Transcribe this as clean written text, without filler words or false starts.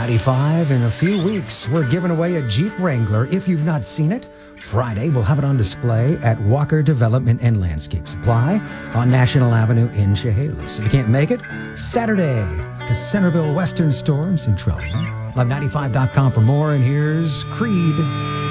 95, in a few weeks, we're giving away a Jeep Wrangler. If you've not seen it, Friday we'll have it on display at Walker Development and Landscape Supply on National Avenue in Chehalis. If you can't make it, Saturday to Centerville Western Store in Centralia. Love95.com for more, and here's Creed.